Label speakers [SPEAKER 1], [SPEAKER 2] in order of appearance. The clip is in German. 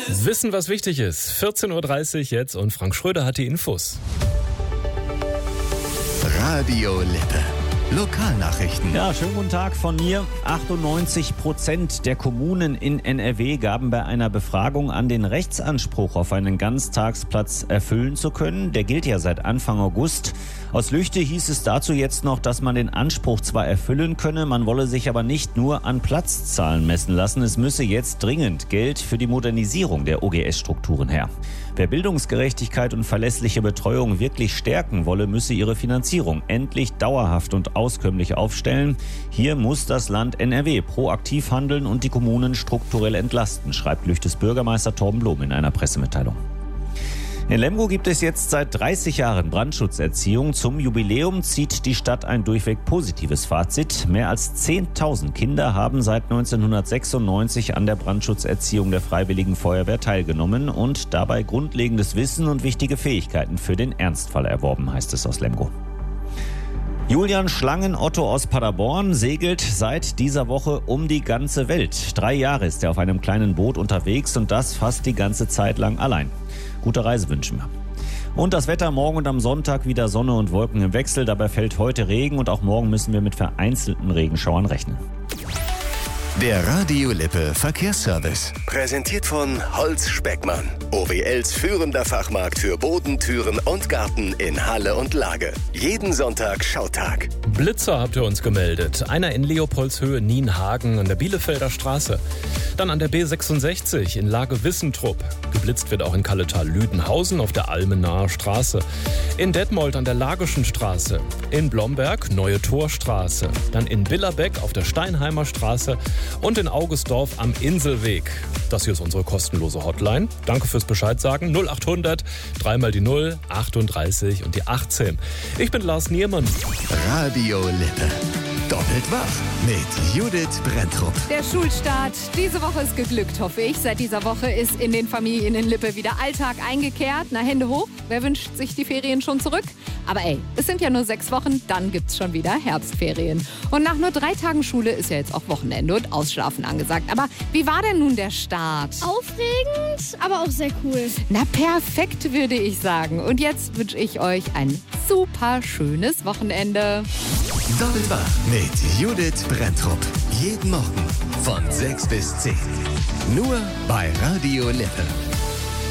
[SPEAKER 1] Wissen, was wichtig ist. 14.30 Uhr jetzt und Frank Schröder hat die Infos.
[SPEAKER 2] Radio Lippe. Lokalnachrichten.
[SPEAKER 3] Ja, schönen guten Tag von mir. 98% der Kommunen in NRW gaben bei einer Befragung an, den Rechtsanspruch auf einen Ganztagsplatz erfüllen zu können. Der gilt ja seit Anfang August. Aus Lüchte hieß es dazu jetzt noch, dass man den Anspruch zwar erfüllen könne, man wolle sich aber nicht nur an Platzzahlen messen lassen. Es müsse jetzt dringend Geld für die Modernisierung der OGS-Strukturen her. Wer Bildungsgerechtigkeit und verlässliche Betreuung wirklich stärken wolle, müsse ihre Finanzierung endlich dauerhaft und auskömmlich aufstellen. Hier muss das Land NRW proaktiv handeln und die Kommunen strukturell entlasten, schreibt Lüchtes Bürgermeister Torben Blom in einer Pressemitteilung. In Lemgo gibt es jetzt seit 30 Jahren Brandschutzerziehung. Zum Jubiläum zieht die Stadt ein durchweg positives Fazit. Mehr als 10.000 Kinder haben seit 1996 an der Brandschutzerziehung der Freiwilligen Feuerwehr teilgenommen und dabei grundlegendes Wissen und wichtige Fähigkeiten für den Ernstfall erworben, heißt es aus Lemgo. Julian Schlangen-Otto aus Paderborn segelt seit dieser Woche um die ganze Welt. 3 Jahre ist er auf einem kleinen Boot unterwegs und das fast die ganze Zeit lang allein. Gute Reise wünschen wir. Und das Wetter morgen und am Sonntag wieder Sonne und Wolken im Wechsel. Dabei fällt heute Regen und auch morgen müssen wir mit vereinzelten Regenschauern rechnen.
[SPEAKER 2] Der Radio Lippe Verkehrsservice. Präsentiert von Holz Speckmann. OWLs führender Fachmarkt für Boden, Türen und Garten in Halle und Lage. Jeden Sonntag Schautag.
[SPEAKER 1] Blitzer habt ihr uns gemeldet. Einer in Leopoldshöhe, Nienhagen an der Bielefelder Straße. Dann an der B66 in Lage Wissentrup. Geblitzt wird auch in Kalletal-Lüdenhausen auf der Almenaer Straße. In Detmold an der Lageschen Straße. In Blomberg Neue Torstraße. Dann in Billerbeck auf der Steinheimer Straße. Und in Augustdorf am Inselweg. Das hier ist unsere kostenlose Hotline. Danke fürs Bescheid sagen. 0800 3 mal die 0, 38 und die 18. Ich bin Lars Niermann.
[SPEAKER 2] Radio Lippe. Doppelt wach mit Judith Brenntrup.
[SPEAKER 4] Der Schulstart diese Woche ist geglückt, hoffe ich. Seit dieser Woche ist in den Familien in Lippe wieder Alltag eingekehrt. Na, Hände hoch. Wer wünscht sich die Ferien schon zurück? Aber ey, es sind ja nur 6 Wochen, dann gibt's schon wieder Herbstferien. Und nach nur 3 Tagen Schule ist ja jetzt auch Wochenende und Ausschlafen angesagt. Aber wie war denn nun der Start?
[SPEAKER 5] Aufregend, aber auch sehr cool.
[SPEAKER 4] Na, perfekt, würde ich sagen. Und jetzt wünsche ich euch ein super schönes Wochenende.
[SPEAKER 2] Doppelt wach mit Judith Brenntrup. Jeden Morgen von 6 bis 10. Nur bei Radio Lippe.